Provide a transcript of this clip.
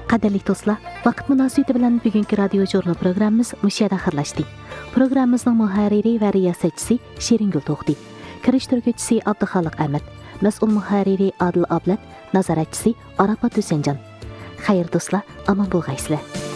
Qadrli do'stlar, vaqt munosabati bilan bugungi radio jurnal programmamiz mush yerda xayrlashdi. Programmamizning muharriri va riyosatchisi Shiringul To'xti, kirishtiruvchisi Abduxoliq Ahmad, mas'ul muharriri Adil Ablat, nazoratchisi Arafat Husanjon. Xayr do'stlar, omon bo'lgaysizlar.